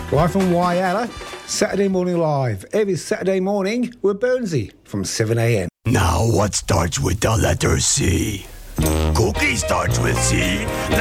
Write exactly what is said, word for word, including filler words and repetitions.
Live from Whyalla, Saturday Morning Live. Every Saturday morning with Burnsy from seven a m. Now what starts with the letter C? Cookie starts with C.